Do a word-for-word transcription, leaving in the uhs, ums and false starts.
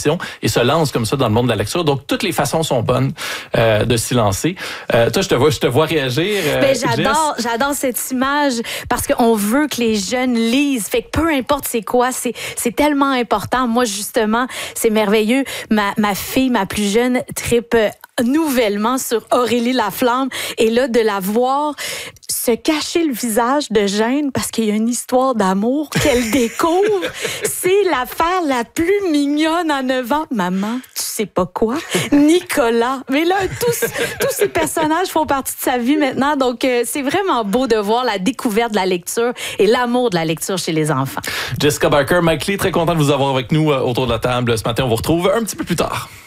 prescription et se lance comme ça dans le monde de la lecture. Donc, toutes les façons sont bonnes euh, de s'y lancer. Euh, toi, je te vois, je te vois réagir. Euh, ben, j'adore, j'adore cette image parce qu'on veut que les jeunes lisent. Fait que peu importe c'est quoi, c'est, c'est tellement important. Moi, justement, c'est merveilleux. Ma, ma fille, ma plus jeune, tripe nouvellement sur Aurélie Laflamme. Et là, de la voir se cacher le visage de gêne parce qu'il y a une histoire d'amour qu'elle découvre. C'est l'affaire la plus mignonne en neuf ans. Maman, tu sais pas quoi? Nicolas. Mais là, tous, tous ces personnages font partie de sa vie maintenant. Donc, euh, c'est vraiment beau de voir la découverte de la lecture et l'amour de la lecture chez les enfants. Jessica Barker, Mike Lee, très content de vous avoir avec nous euh, autour de la table ce matin. On vous retrouve un petit peu plus tard.